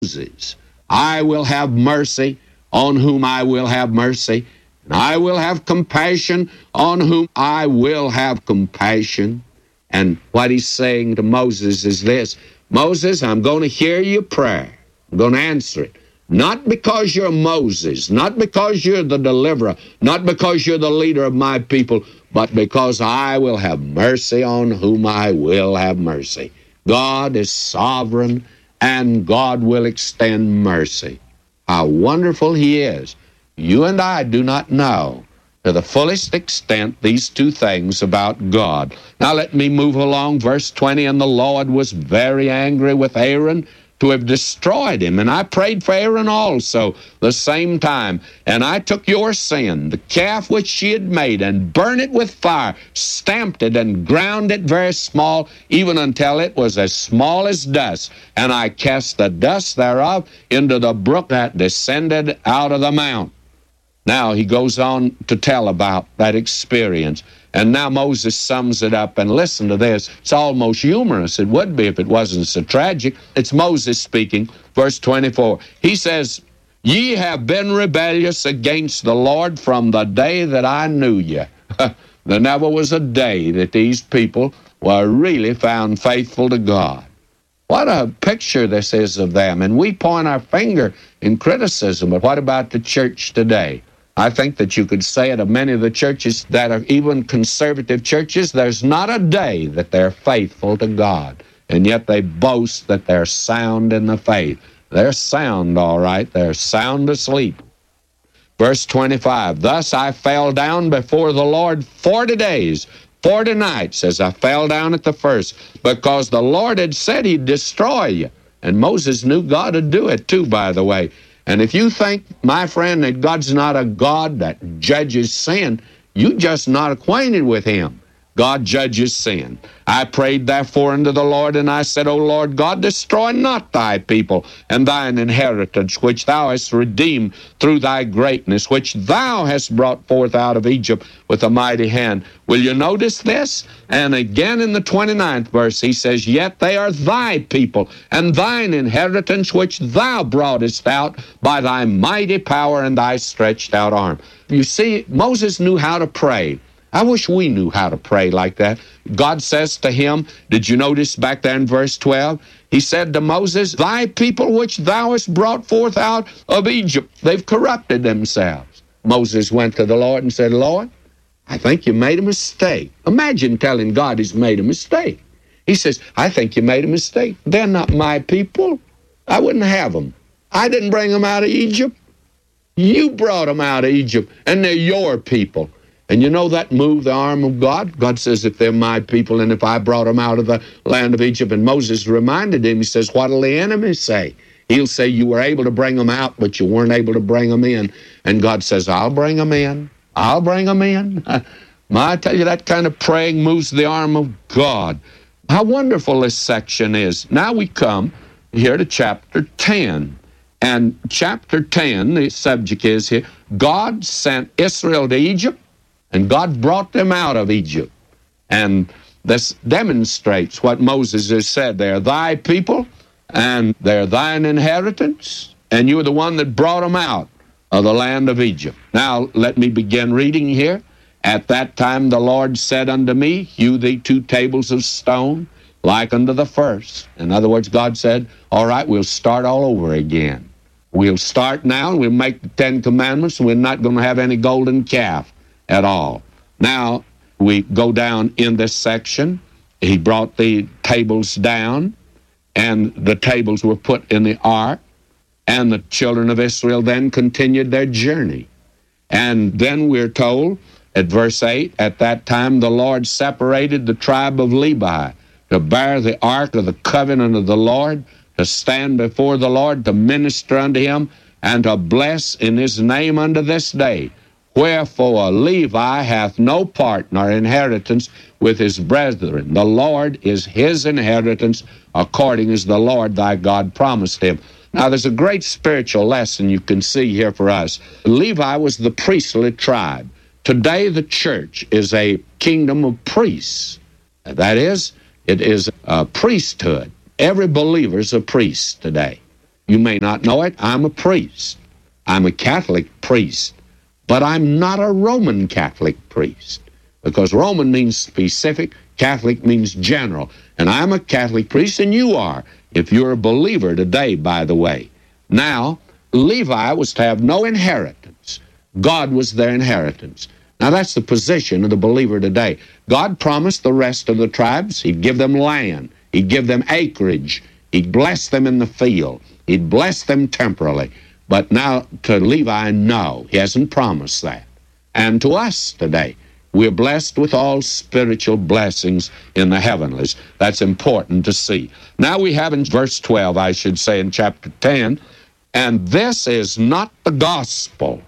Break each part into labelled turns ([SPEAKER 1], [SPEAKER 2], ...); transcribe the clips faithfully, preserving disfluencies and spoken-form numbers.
[SPEAKER 1] Moses, I will have mercy on whom I will have mercy, and I will have compassion on whom I will have compassion. And what he's saying to Moses is this: Moses, I'm going to hear your prayer. I'm going to answer it. Not because you're Moses, not because you're the deliverer, not because you're the leader of my people, but because I will have mercy on whom I will have mercy. God is sovereign, and God will extend mercy. How wonderful he is. You and I do not know to the fullest extent these two things about God. Now let me move along. Verse twenty, and the Lord was very angry with Aaron to have destroyed him. And I prayed for Aaron also the same time. And I took your sin, the calf which she had made, and burned it with fire, stamped it, and ground it very small, even until it was as small as dust. And I cast the dust thereof into the brook that descended out of the mount. Now he goes on to tell about that experience. And now Moses sums it up, and listen to this. It's almost humorous. It would be if it wasn't so tragic. It's Moses speaking, verse twenty-four. He says, ye have been rebellious against the Lord from the day that I knew you. There never was a day that these people were really found faithful to God. What a picture this is of them. And we point our finger in criticism, but what about the church today? I think that you could say it of many of the churches that are even conservative churches, there's not a day that they're faithful to God, and yet they boast that they're sound in the faith. They're sound, all right. They're sound asleep. Verse twenty-five, thus I fell down before the Lord forty days, forty nights, as I fell down at the first, because the Lord had said he'd destroy you. And Moses knew God would do it too, by the way. And if you think, my friend, that God's not a God that judges sin, you're just not acquainted with him. God judges sin. I prayed therefore unto the Lord, and I said, O Lord God, destroy not thy people and thine inheritance, which thou hast redeemed through thy greatness, which thou hast brought forth out of Egypt with a mighty hand. Will you notice this? And again in the twenty-ninth verse, he says, yet they are thy people and thine inheritance, which thou broughtest out by thy mighty power and thy stretched out arm. You see, Moses knew how to pray. I wish we knew how to pray like that. God says to him, did you notice back there in verse twelve? He said to Moses, thy people which thou hast brought forth out of Egypt, they've corrupted themselves. Moses went to the Lord and said, Lord, I think you made a mistake. Imagine telling God he's made a mistake. He says, I think you made a mistake. They're not my people. I wouldn't have them. I didn't bring them out of Egypt. You brought them out of Egypt, and they're your people. And you know that moved the arm of God? God says, if they're my people, and if I brought them out of the land of Egypt. And Moses reminded him, he says, what'll the enemy say? He'll say, you were able to bring them out, but you weren't able to bring them in. And God says, I'll bring them in. I'll bring them in. I tell you, that kind of praying moves the arm of God. How wonderful this section is. Now we come here to chapter ten. And chapter ten, the subject is here, God sent Israel to Egypt, and God brought them out of Egypt. And this demonstrates what Moses has said. They're thy people, and they're thine inheritance, and you're the one that brought them out of the land of Egypt. Now, let me begin reading here. At that time the Lord said unto me, hew thee two tables of stone, like unto the first. In other words, God said, all right, we'll start all over again. We'll start now, and we'll make the Ten Commandments, and we're not going to have any golden calf at all. Now, we go down in this section. He brought the tables down, and the tables were put in the ark, and the children of Israel then continued their journey. And then we're told at verse eight, at that time the Lord separated the tribe of Levi to bear the ark of the covenant of the Lord, to stand before the Lord, to minister unto him, and to bless in his name unto this day. Wherefore Levi hath no part nor inheritance with his brethren. The Lord is his inheritance, according as the Lord thy God promised him. Now, there's a great spiritual lesson you can see here for us. Levi was the priestly tribe. Today, the church is a kingdom of priests. That is, it is a priesthood. Every believer is a priest today. You may not know it. I'm a priest. I'm a Catholic priest. But I'm not a Roman Catholic priest, because Roman means specific, Catholic means general. And I'm a Catholic priest, and you are, if you're a believer today, by the way. Now, Levi was to have no inheritance. God was their inheritance. Now, that's the position of the believer today. God promised the rest of the tribes He'd give them land. He'd give them acreage. He'd bless them in the field. He'd bless them temporally. But now to Levi, no, He hasn't promised that. And to us today, we're blessed with all spiritual blessings in the heavenlies. That's important to see. Now we have in verse twelve, I should say, in chapter ten, and this is not the gospel.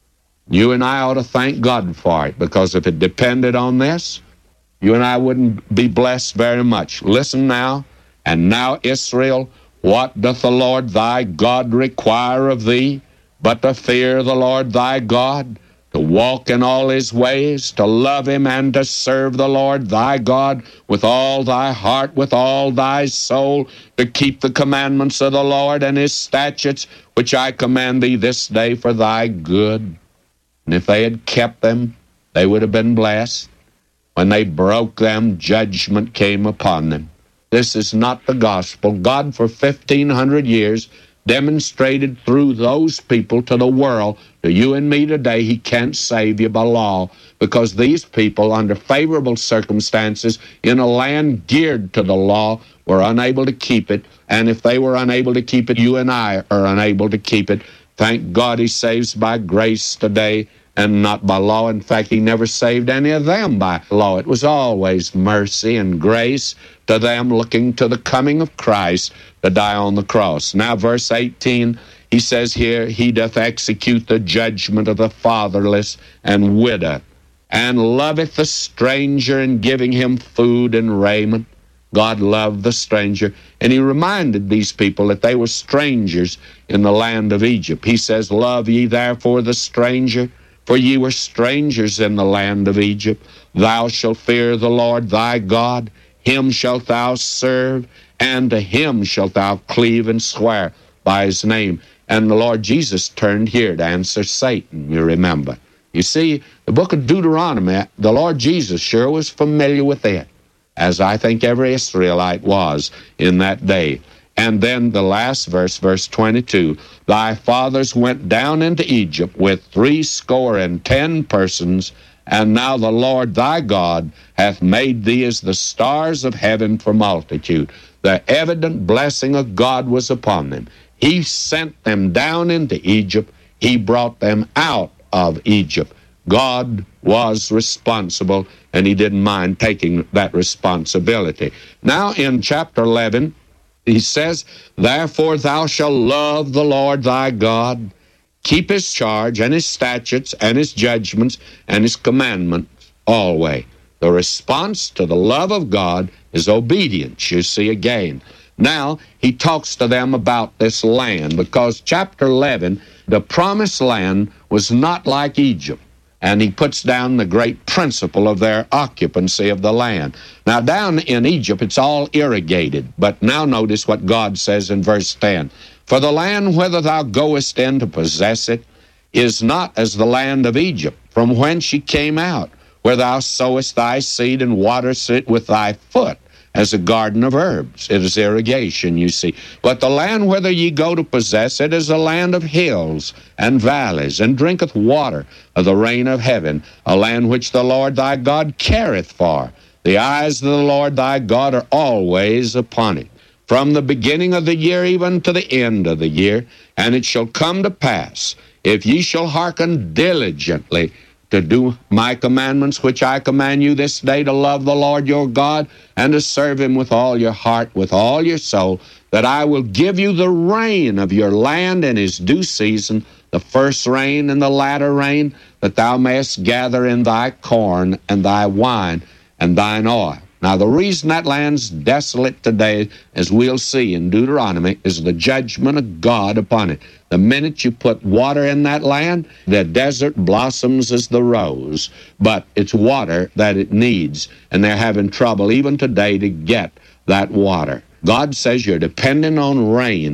[SPEAKER 1] You and I ought to thank God for it, because if it depended on this, you and I wouldn't be blessed very much. Listen now, and now Israel, what doth the Lord thy God require of thee, but to fear the Lord thy God, to walk in all His ways, to love Him, and to serve the Lord thy God with all thy heart, with all thy soul, to keep the commandments of the Lord and His statutes, which I command thee this day for thy good. And if they had kept them, they would have been blessed. When they broke them, judgment came upon them. This is not the gospel. God, for fifteen hundred years, demonstrated through those people to the world, to you and me today, He can't save you by law, because these people, under favorable circumstances, in a land geared to the law, were unable to keep it. And if they were unable to keep it, you and I are unable to keep it. Thank God He saves by grace today and not by law. In fact, He never saved any of them by law. It was always mercy and grace to them, looking to the coming of Christ to die on the cross. Now, verse eighteen, he says here, He doth execute the judgment of the fatherless and widow, and loveth the stranger, in giving him food and raiment. God loved the stranger, and He reminded these people that they were strangers in the land of Egypt. He says, Love ye therefore the stranger, for ye were strangers in the land of Egypt. Thou shalt fear the Lord thy God, Him shalt thou serve, and to Him shalt thou cleave and swear by His name. And the Lord Jesus turned here to answer Satan, you remember. You see, the book of Deuteronomy, the Lord Jesus sure was familiar with it, as I think every Israelite was in that day. And then the last verse, verse twenty-two, Thy fathers went down into Egypt with threescore and ten persons, and now the Lord thy God hath made thee as the stars of heaven for multitude. The evident blessing of God was upon them. He sent them down into Egypt. He brought them out of Egypt. God was responsible, and He didn't mind taking that responsibility. Now in chapter eleven, he says, Therefore thou shalt love the Lord thy God, keep His charge and His statutes and His judgments and His commandments always. The response to the love of God is obedience, you see again. Now, he talks to them about this land, because chapter eleven, the promised land was not like Egypt. And he puts down the great principle of their occupancy of the land. Now, down in Egypt, it's all irrigated. But now notice what God says in verse ten. For the land whither thou goest in to possess it is not as the land of Egypt, from whence ye came out, where thou sowest thy seed and waterest it with thy foot, as a garden of herbs. It is irrigation, you see. But the land whither ye go to possess it is a land of hills and valleys, and drinketh water of the rain of heaven, a land which the Lord thy God careth for. The eyes of the Lord thy God are always upon it, from the beginning of the year even to the end of the year. And it shall come to pass, if ye shall hearken diligently to do my commandments, which I command you this day, to love the Lord your God, and to serve Him with all your heart, with all your soul, that I will give you the rain of your land in His due season, the first rain and the latter rain, that thou mayest gather in thy corn and thy wine and thine oil. Now, the reason that land's desolate today, as we'll see in Deuteronomy, is the judgment of God upon it. The minute you put water in that land, the desert blossoms as the rose, but it's water that it needs, and they're having trouble even today to get that water. God says you're dependent on rain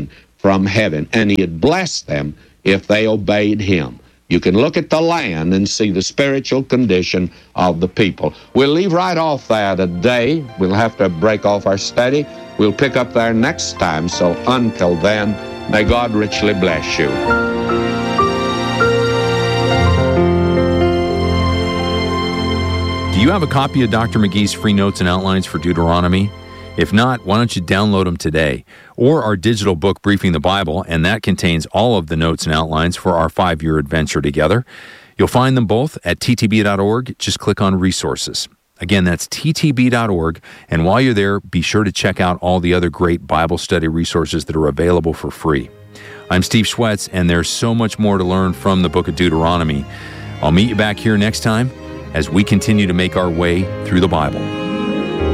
[SPEAKER 1] from heaven, and he'd bless them if they obeyed him. You can look at the land and see the spiritual condition of the people. We'll leave right off there today. We'll have to break off our study. We'll pick up there next time. So until then, may God richly bless you.
[SPEAKER 2] Do you have a copy of Doctor McGee's free notes and outlines for Deuteronomy? If not, why don't you download them today? Or our digital book, Briefing the Bible, and that contains all of the notes and outlines for our five-year adventure together. You'll find them both at t t b dot org. Just click on Resources. Again, that's t t b dot org. And while you're there, be sure to check out all the other great Bible study resources that are available for free. I'm Steve Schwetz, and there's so much more to learn from the book of Deuteronomy. I'll meet you back here next time as we continue to make our way through the Bible.